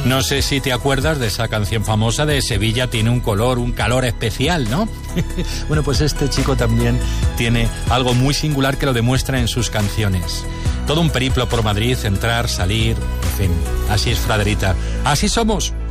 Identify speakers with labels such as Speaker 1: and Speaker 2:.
Speaker 1: No sé si te acuerdas de esa canción famosa de Sevilla tiene un color, un calor especial, ¿no? Bueno, pues este chico también tiene algo muy singular que lo demuestra en sus canciones. Todo un periplo por Madrid, entrar, salir, en fin, así es Fraderita. Así somos.